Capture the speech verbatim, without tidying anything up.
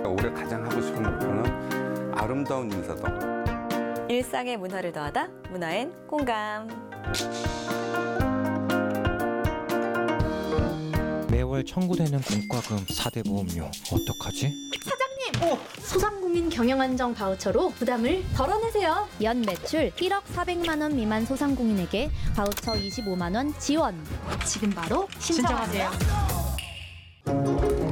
올해 가장 하고 싶은 목표는 아름다운 인사동. 일상의 문화를 더하다 문화엔 공감. 매월 청구되는 공과금 사 대 보험료 어떡하지? 사장님! 어, 소상공인 경영안정 바우처로 부담을 덜어내세요. 연 매출 일억 사백만 원 미만 소상공인에게 바우처 이십오만 원 지원. 지금 바로 신청하세요.